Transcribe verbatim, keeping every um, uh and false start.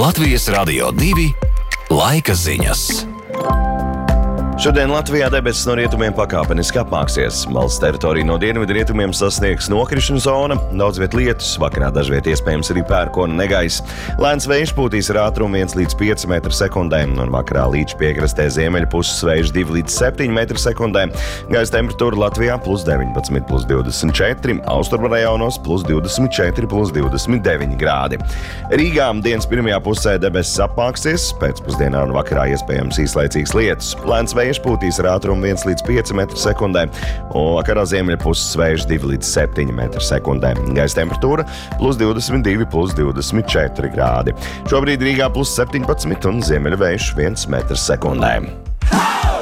Latvijas Radio divi laika ziņas. Šodien Latvijā debesis no rietumiem pakāpeniski apmāksies. Valsts teritorija no dienvidu rietumiem sasniegs nokrišņu zona, daudz viet lietus, vakarā dažviet iespējams arī pērkona negaiss. Lēns vējš pūtīs ar ātrumu viens līdz pieci metri sekundē, un vakarā līdz piekrastē ziemeļu puses vējš divi līdz septiņi metri sekundē. Gaisa temperatūra Latvijā plus deviņpadsmit, plus divdesmit četri, austrumu rajonos plus divdesmit četri, plus divdesmit deviņi grādi. Rīgā dienas pirmajā pusē debesis apmāksies, pēcpusdienā un vakarā iespējams īslaicīgs lietus. Lēns vējš pūtīs ar ātrumu viens līdz pieci metri sekundē, un vakarā ziemeļu puses vējš divi līdz septiņi metri sekundē. Gaisa temperatūra plus divdesmit divi, plus divdesmit četri grādi. Šobrīd Rīgā plus septiņpadsmit un ziemeļu vējš viens metrs sekundē.